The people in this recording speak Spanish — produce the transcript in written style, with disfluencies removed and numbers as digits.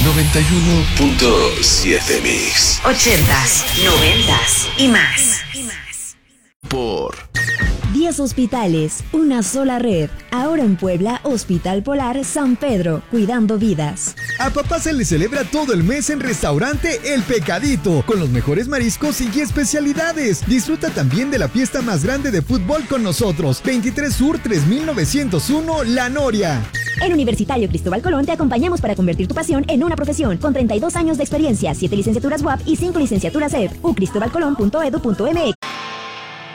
91.7 Mix. 80s, 90s y más. Por 10 hospitales, una sola red. Ahora en Puebla, Hospital Polar San Pedro, cuidando vidas. A papá se le celebra todo el mes en Restaurante El Pecadito, con los mejores mariscos y especialidades. Disfruta también de la fiesta más grande de fútbol con nosotros. 23 Sur 3901 La Noria. En Universitario Cristóbal Colón te acompañamos para convertir tu pasión en una profesión. Con 32 años de experiencia, 7 licenciaturas UAP y 5 licenciaturas EP. ucristobalcolón.edu.mx.